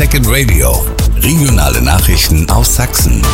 Second Radio. Regionale Nachrichten aus Sachsen.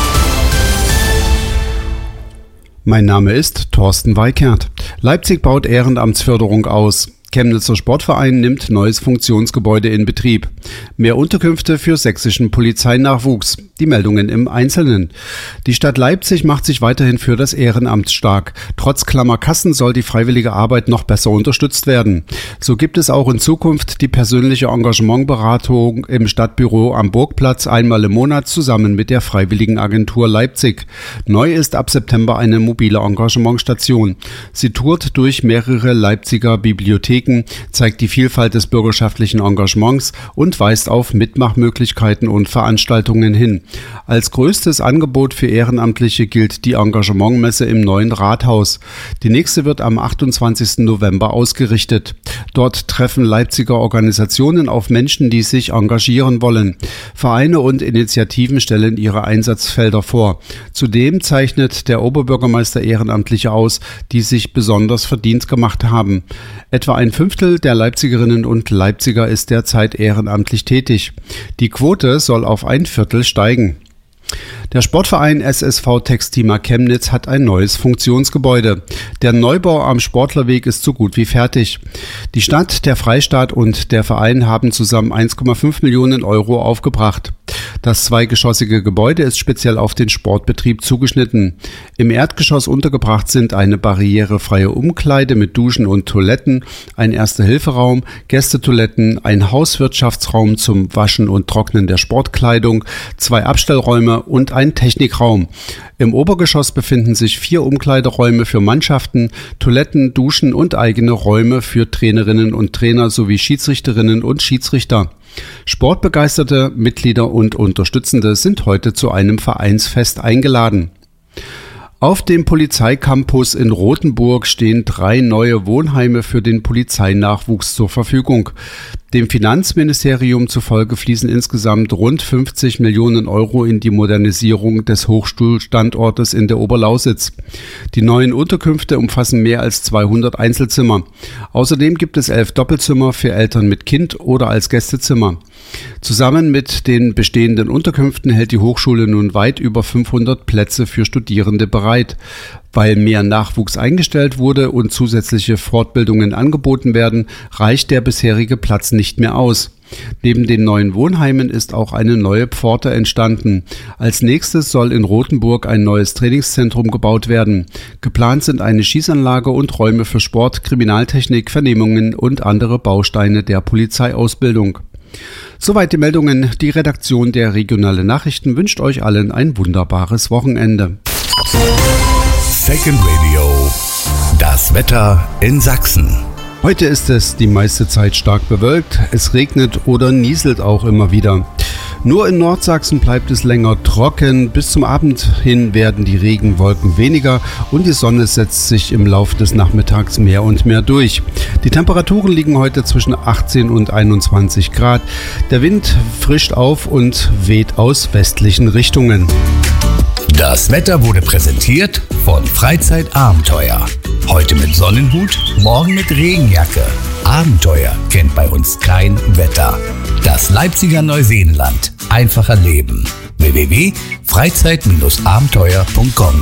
Mein Name ist Thorsten Weikert. Leipzig baut Ehrenamtsförderung aus. Chemnitzer Sportverein nimmt neues Funktionsgebäude in Betrieb. Mehr Unterkünfte für sächsischen Polizeinachwuchs. Die Meldungen im Einzelnen. Die Stadt Leipzig macht sich weiterhin für das Ehrenamt stark. Trotz Klammerkassen soll die freiwillige Arbeit noch besser unterstützt werden. So gibt es auch in Zukunft die persönliche Engagementberatung im Stadtbüro am Burgplatz einmal im Monat zusammen mit der Freiwilligenagentur Leipzig. Neu ist ab September eine mobile Engagementstation. Sie tourt durch mehrere Leipziger Bibliotheken, zeigt die Vielfalt des bürgerschaftlichen Engagements und weist auf Mitmachmöglichkeiten und Veranstaltungen hin. Als größtes Angebot für Ehrenamtliche gilt die Engagementmesse im neuen Rathaus. Die nächste wird am 28. November ausgerichtet. Dort treffen Leipziger Organisationen auf Menschen, die sich engagieren wollen. Vereine und Initiativen stellen ihre Einsatzfelder vor. Zudem zeichnet der Oberbürgermeister Ehrenamtliche aus, die sich besonders verdient gemacht haben. Etwa ein Fünftel der Leipzigerinnen und Leipziger ist derzeit ehrenamtlich tätig. Die Quote soll auf ein Viertel steigen. Der Sportverein SSV Textima Chemnitz hat ein neues Funktionsgebäude. Der Neubau am Sportlerweg ist so gut wie fertig. Die Stadt, der Freistaat und der Verein haben zusammen 1,5 Millionen Euro aufgebracht. Das zweigeschossige Gebäude ist speziell auf den Sportbetrieb zugeschnitten. Im Erdgeschoss untergebracht sind eine barrierefreie Umkleide mit Duschen und Toiletten, ein Erste-Hilfe-Raum, Gästetoiletten, ein Hauswirtschaftsraum zum Waschen und Trocknen der Sportkleidung, 2 Abstellräume und ein Technikraum. Im Obergeschoss befinden sich 4 Umkleideräume für Mannschaften, Toiletten, Duschen und eigene Räume für Trainerinnen und Trainer sowie Schiedsrichterinnen und Schiedsrichter. Sportbegeisterte Mitglieder und Unterstützende sind heute zu einem Vereinsfest eingeladen. Auf dem Polizeicampus in Rothenburg stehen 3 neue Wohnheime für den Polizeinachwuchs zur Verfügung. Dem Finanzministerium zufolge fließen insgesamt rund 50 Millionen Euro in die Modernisierung des Hochschulstandortes in der Oberlausitz. Die neuen Unterkünfte umfassen mehr als 200 Einzelzimmer. Außerdem gibt es 11 Doppelzimmer für Eltern mit Kind oder als Gästezimmer. Zusammen mit den bestehenden Unterkünften hält die Hochschule nun weit über 500 Plätze für Studierende bereit. Weil mehr Nachwuchs eingestellt wurde und zusätzliche Fortbildungen angeboten werden, reicht der bisherige Platz nicht mehr aus. Neben den neuen Wohnheimen ist auch eine neue Pforte entstanden. Als nächstes soll in Rothenburg ein neues Trainingszentrum gebaut werden. Geplant sind eine Schießanlage und Räume für Sport, Kriminaltechnik, Vernehmungen und andere Bausteine der Polizeiausbildung. Soweit die Meldungen. Die Redaktion der Regionale Nachrichten wünscht euch allen ein wunderbares Wochenende. Second Radio. Das Wetter in Sachsen. Heute ist es die meiste Zeit stark bewölkt. Es regnet oder nieselt auch immer wieder. Nur in Nordsachsen bleibt es länger trocken. Bis zum Abend hin werden die Regenwolken weniger und die Sonne setzt sich im Laufe des Nachmittags mehr und mehr durch. Die Temperaturen liegen heute zwischen 18 und 21 Grad. Der Wind frischt auf und weht aus westlichen Richtungen. Das Wetter wurde präsentiert von Freizeitabenteuer. Heute mit Sonnenhut, morgen mit Regenjacke. Abenteuer kennt bei uns kein Wetter. Das Leipziger Neuseenland. Einfacher Leben. www.freizeit-abenteuer.com.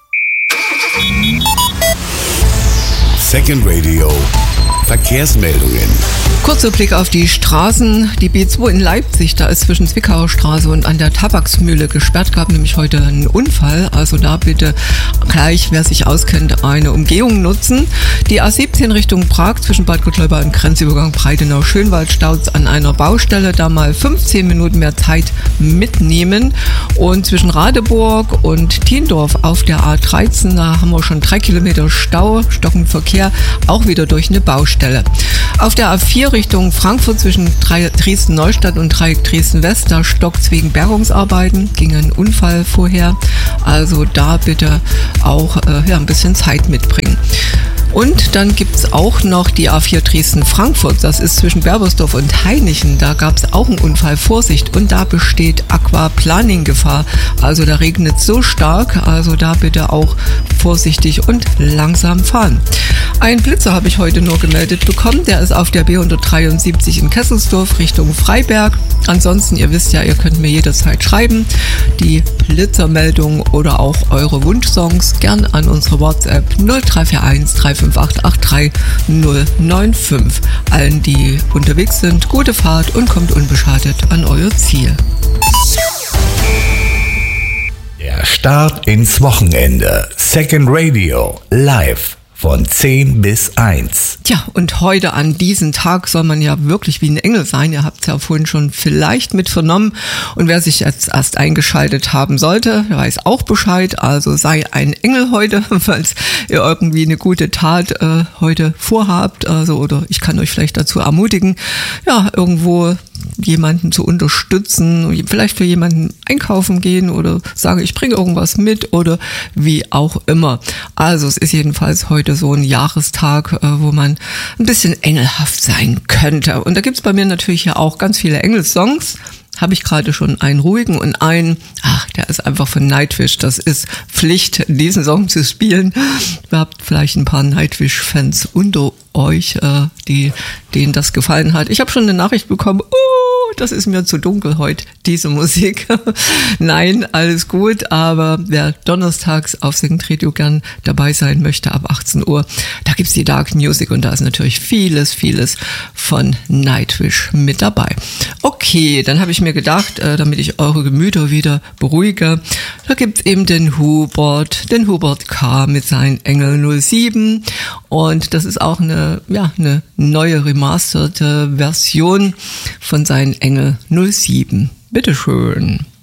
Second Radio. Verkehrsmeldungen. Kurzer Blick auf die Straßen. Die B2 in Leipzig, da ist zwischen Zwickauer Straße und an der Tabaksmühle gesperrt, gab nämlich heute einen Unfall. Also da bitte gleich, wer sich auskennt, eine Umgehung nutzen. Die A17 Richtung Prag zwischen Bad Gottleuba und Grenzübergang Breitenau-Schönwald staut an einer Baustelle. Da mal 15 Minuten mehr Zeit mitnehmen. Und zwischen Radeburg und Tiendorf auf der A13, da haben wir schon 3 Kilometer Stau, stockender Verkehr, auch wieder durch eine Baustelle. Auf der A4 Richtung Frankfurt zwischen Dresden-Neustadt und Dreieck Dresden-West, da stockt wegen Bergungsarbeiten, ging ein Unfall vorher. Also da bitte auch ein bisschen Zeit mitbringen. Und dann gibt's auch noch die A4 Dresden-Frankfurt. Das ist zwischen Berbersdorf und Hainichen. Da gab's auch einen Unfall. Vorsicht. Und da besteht Aquaplaning-Gefahr. Also da regnet so stark. Also da bitte auch vorsichtig und langsam fahren. Ein Blitzer habe ich heute nur gemeldet bekommen. Der ist auf der B173 in Kesselsdorf Richtung Freiberg. Ansonsten, ihr wisst ja, ihr könnt mir jederzeit schreiben. Die Blitzermeldung oder auch eure Wunschsongs gern an unsere WhatsApp 0341 358 83095. Allen, die unterwegs sind, gute Fahrt und kommt unbeschadet an euer Ziel. Der Start ins Wochenende. Second Radio live. Von 10 bis 1. Tja, und heute an diesem Tag soll man ja wirklich wie ein Engel sein. Ihr habt es ja vorhin schon vielleicht mit vernommen. Und wer sich jetzt erst eingeschaltet haben sollte, der weiß auch Bescheid. Also sei ein Engel heute, falls ihr irgendwie eine gute Tat heute vorhabt. Also, oder ich kann euch vielleicht dazu ermutigen, ja, irgendwo jemanden zu unterstützen, vielleicht für jemanden einkaufen gehen oder sagen, ich bringe irgendwas mit oder wie auch immer. Also es ist jedenfalls heute so ein Jahrestag, wo man ein bisschen engelhaft sein könnte. Und da gibt's bei mir natürlich ja auch ganz viele Engelsongs. Habe ich gerade schon einen ruhigen und einen, der ist einfach von Nightwish. Das ist Pflicht, diesen Song zu spielen. Ihr habt vielleicht ein paar Nightwish-Fans unter euch, denen das gefallen hat. Ich habe schon eine Nachricht bekommen, das ist mir zu dunkel heute, diese Musik. Nein, alles gut, aber wer donnerstags auf Second Radio gern dabei sein möchte, ab 18 Uhr, da gibt's die Dark Music und da ist natürlich vieles von Nightwish mit dabei. Okay, dann habe ich mir gedacht, damit ich eure Gemüter wieder beruhige, da gibt's eben den Hubert K. mit seinen Engel 07 und das ist auch eine neue remasterte Version von seinen Engel 07. Bitteschön.